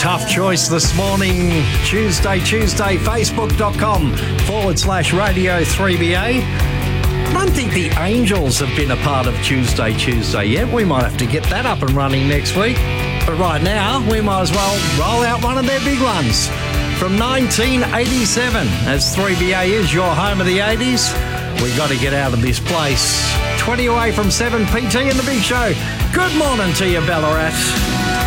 tough choice this morning. Tuesday, facebook.com/Radio 3BA. I don't think the Angels have been a part of Tuesday yet. We might have to get that up and running next week. But right now, we might as well roll out one of their big ones. From 1987, as 3BA is your home of the 80s, we got to get out of this place. 20 away from 7, PT in the Big Show. Good morning to you, Ballarat.